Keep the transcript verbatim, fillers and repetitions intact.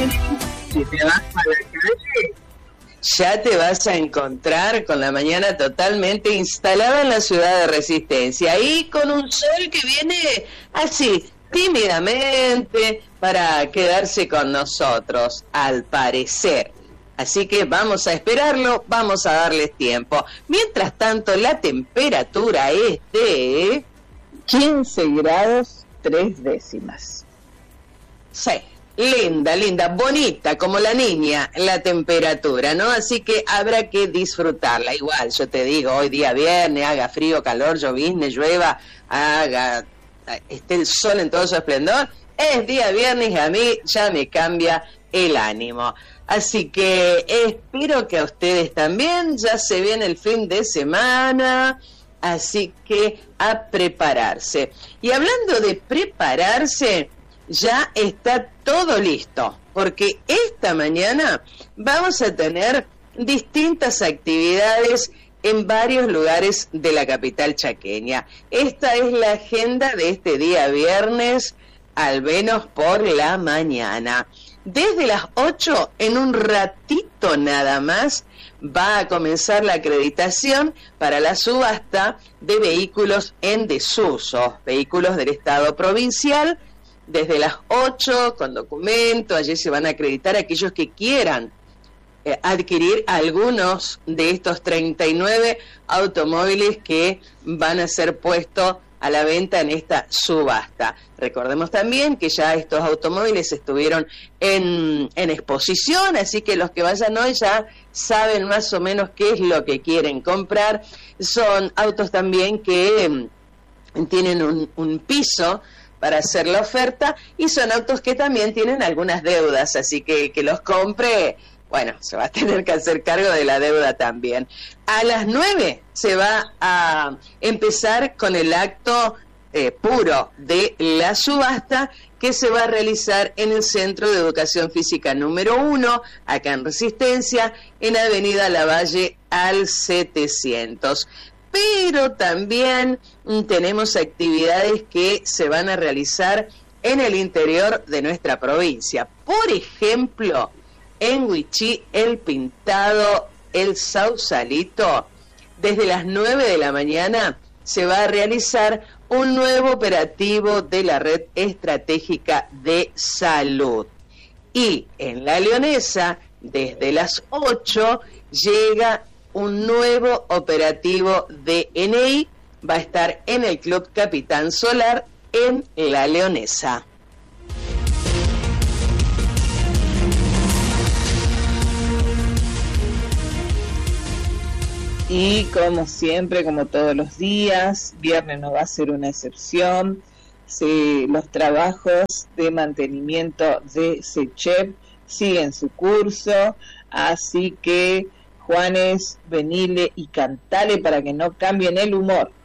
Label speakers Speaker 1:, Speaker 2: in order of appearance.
Speaker 1: Si te vas a la calle, ya te vas a encontrar con la mañana totalmente instalada en la ciudad de Resistencia, y con un sol que viene así, tímidamente, para quedarse con nosotros, al parecer. Así que vamos a esperarlo, vamos a darles tiempo. Mientras tanto, la temperatura es de
Speaker 2: quince grados, tres décimas.
Speaker 1: Sí, linda, linda, bonita, como la niña, la temperatura, ¿no? Así que habrá que disfrutarla. Igual, yo te digo, hoy día viernes, haga frío, calor, llovizne, llueva, haga, esté el sol en todo su esplendor, es día viernes y a mí ya me cambia el ánimo. Así que espero que a ustedes también, ya se viene el fin de semana, así que a prepararse. Y hablando de prepararse, ya está todo listo, porque esta mañana vamos a tener distintas actividades en varios lugares de la capital chaqueña. Esta es la agenda de este día viernes, al menos por la mañana. Desde las ocho, en un ratito nada más, va a comenzar la acreditación para la subasta de vehículos en desuso, vehículos del Estado provincial. Desde las ocho, con documento, allí se van a acreditar aquellos que quieran eh, adquirir algunos de estos treinta y nueve automóviles que van a ser puestos a la venta en esta subasta. Recordemos también que ya estos automóviles estuvieron en, en exposición, así que los que vayan hoy ya saben más o menos qué es lo que quieren comprar. Son autos también que eh, tienen un, un piso para hacer la oferta, y son autos que también tienen algunas deudas, así que que los compre, bueno, se va a tener que hacer cargo de la deuda también. A las nueve se va a empezar con el acto eh, puro de la subasta, que se va a realizar en el Centro de Educación Física número uno, acá en Resistencia, en Avenida Lavalle al setecientos. Pero también tenemos actividades que se van a realizar en el interior de nuestra provincia. Por ejemplo, en Huichí, El Pintado, El Sausalito, desde las nueve de la mañana se va a realizar un nuevo operativo de la Red Estratégica de Salud. Y en La Leonesa, desde las ocho, llega un nuevo operativo de N I, va a estar en el Club Capitán Solar en La Leonesa.
Speaker 2: Y como siempre, como todos los días, viernes no va a ser una excepción. Sí, los trabajos de mantenimiento de SECHEP siguen su curso, así que Juanes, venile y cantale para que no cambien el humor.